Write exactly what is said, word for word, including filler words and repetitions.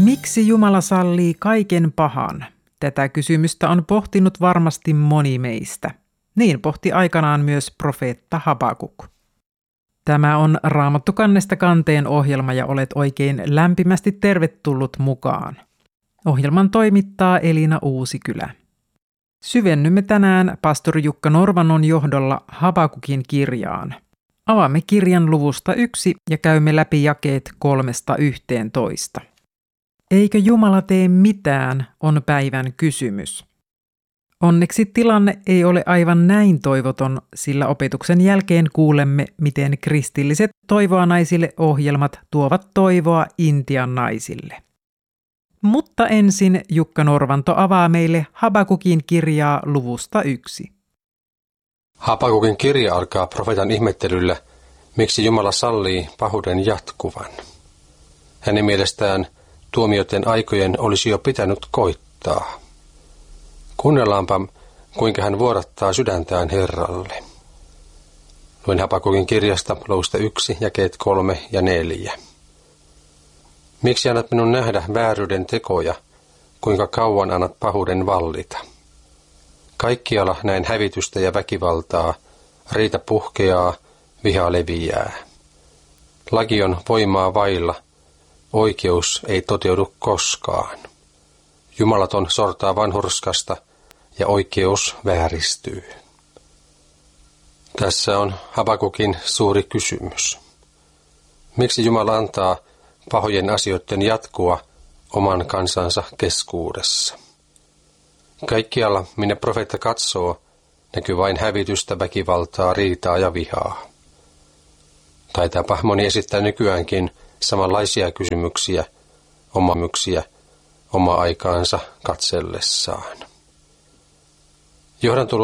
Miksi Jumala sallii kaiken pahan? Tätä kysymystä on pohtinut varmasti moni meistä. Niin pohti aikanaan myös profeetta Habakuk. Tämä on Raamattu kannesta kanteen ohjelma ja olet oikein lämpimästi tervetullut mukaan. Ohjelman toimittaa Elina Uusikylä. Syvennymme tänään pastori Jukka Norvanon johdolla Habakukin kirjaan. Avaamme kirjan luvusta yksi ja käymme läpi jakeet kolmesta yhteentoista. Eikö Jumala tee mitään, on päivän kysymys. Onneksi tilanne ei ole aivan näin toivoton, sillä opetuksen jälkeen kuulemme, miten kristilliset Toivoa naisille -ohjelmat tuovat toivoa Intian naisille. Mutta ensin Jukka Norvanto avaa meille Habakukin kirjaa luvusta yksi. Habakukin kirja alkaa profeetan ihmettelyllä, miksi Jumala sallii pahuuden jatkuvan. Hänen mielestään tuomioiden aikojen olisi jo pitänyt koittaa. Kuunnellaanpa, kuinka hän vuodattaa sydäntään Herralle. Luen Habakukin kirjasta luvusta yksi, jakeet kolme ja neljä. Miksi annat minun nähdä vääryyden tekoja, kuinka kauan annat pahuuden vallita? Kaikkialla näin hävitystä ja väkivaltaa, riita puhkeaa, viha leviää. Laki on voimaa vailla, oikeus ei toteudu koskaan. Jumalaton sortaa vanhurskasta ja oikeus vääristyy. Tässä on Habakukin suuri kysymys. Miksi Jumala antaa pahojen asioiden jatkua oman kansansa keskuudessa? Kaikkialla, minne profeetta katsoo, näkyy vain hävitystä, väkivaltaa, riitaa ja vihaa. Taitaapa moni esittää nykyäänkin samanlaisia kysymyksiä, omamyksiä, oma aikaansa katsellessaan. Johdanto